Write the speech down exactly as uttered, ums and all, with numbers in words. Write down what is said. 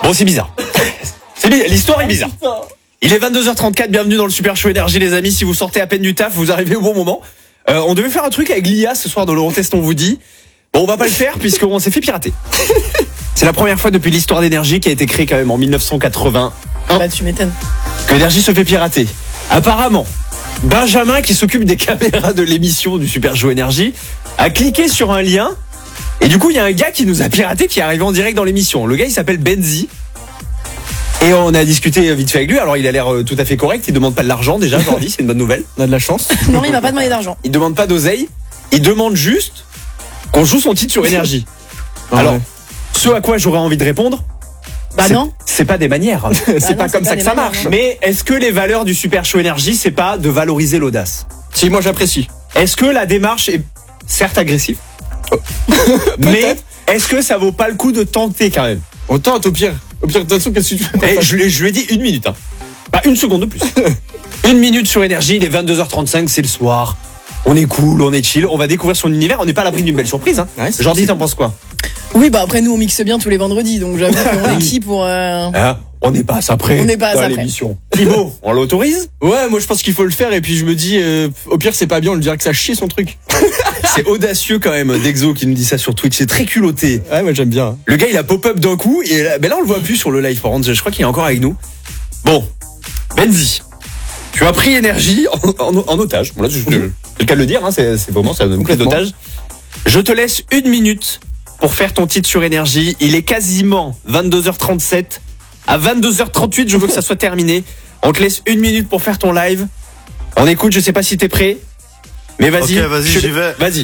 Bon, c'est bizarre. C'est bizarre. L'histoire est bizarre. Il est vingt-deux heures trente-quatre, bienvenue dans le Super Show Énergie, les amis. Si vous sortez à peine du taf, vous arrivez au bon moment. Euh, on devait faire un truc avec l'I A ce soir dans l'Eurotest, on vous dit. Bon, on va pas le faire puisqu'on s'est fait pirater. C'est la première fois depuis l'histoire d'Énergie qui a été créée quand même en mille neuf cent quatre-vingt-un. Bah, tu m'étonnes. Que Énergie se fait pirater. Apparemment, Benjamin, qui s'occupe des caméras de l'émission du Super Show Énergie, a cliqué sur un lien. Et du coup, il y a un gars qui nous a piraté, qui est arrivé en direct dans l'émission. Le gars, il s'appelle Benzi. Et on a discuté vite fait avec lui. Alors, il a l'air tout à fait correct. Il demande pas de l'argent, déjà, aujourd'hui. C'est une bonne nouvelle. On a de la chance. Non, il m'a pas demandé d'argent. Il demande pas d'oseille. Il demande juste qu'on joue son titre sur Énergie. Alors, ouais. ce à quoi j'aurais envie de répondre, Bah c'est, non. c'est pas des manières. c'est non, pas c'est comme pas ça des que ça manières, marche. non. Mais est-ce que les valeurs du Super Show Énergie, c'est pas de valoriser l'audace? Si, moi j'apprécie. Est-ce que la démarche est certes agressive, mais est-ce que ça vaut pas le coup de tenter quand même? On tente au pire. Au pire, de toute façon, qu'est-ce que tu fais? Eh, je, lui ai- je lui ai dit une minute, hein. Pas une seconde de plus. Une minute sur Énergie, il est vingt-deux heures trente-cinq, c'est le soir. On est cool, on est chill, on va découvrir son univers, on n'est pas à l'abri d'une belle surprise. Hein. Ouais, c'est Jordi, possible. t'en penses quoi? Oui, bah après, nous, on mixe bien tous les vendredis, donc j'avoue qu'on est qui pour. euh, Hein, on n'est pas à ça près. On n'est pas à dans ça près. l'émission. Thibaut, on l'autorise? Ouais, moi je pense qu'il faut le faire et puis je me dis, euh, au pire c'est pas bien, on lui dira que ça chie son truc. C'est audacieux quand même, Dexo qui nous dit ça sur Twitch, c'est très culotté. Ouais, moi j'aime bien. Le gars, il a pop-up d'un coup, et là, ben là on le voit plus sur le live, par contre, je crois qu'il est encore avec nous. Bon, Benzi, tu as pris Énergie en, en, en otage. Bon, là, je- je- c'est le cas de le dire, hein, c'est, c'est vraiment, c'est un bouclier Complètement. d'otage. Je te laisse une minute pour faire ton titre sur Énergie. Il est quasiment vingt-deux heures trente-sept. À vingt-deux heures trente-huit, je veux que ça soit terminé. On te laisse une minute pour faire ton live. On écoute, je sais pas si t'es prêt. Mais vas-y. Ok, vas-y, Je- j'y vais. Vas-y.